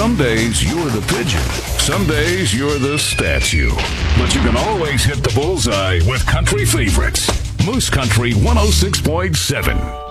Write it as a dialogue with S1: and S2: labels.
S1: Some days you're the pigeon. Some days you're the statue. But you can always hit the bullseye with country favorites. Moose Country 106.7.